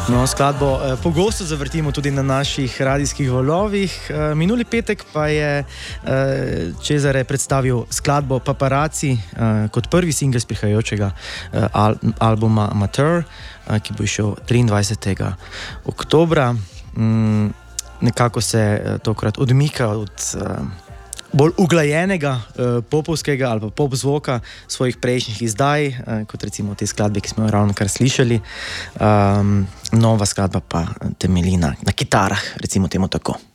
No, skladbo pogosto zavrtimo tudi na naših radijskih valovih. Minuli petek pa je Cesare predstavil skladbo Paparazzi kot prvi singel z prihajajočega albuma Amateur, ki bo išel 23. oktobra. Nekako se tokrat odmika od bolj uglajenega popovskega ali pa pop zvoka svojih prejšnjih izdaj, kot recimo te skladbe, ki smo jo ravno kar slišali. Nova skladba pa temelji na kitarah, recimo temu tako.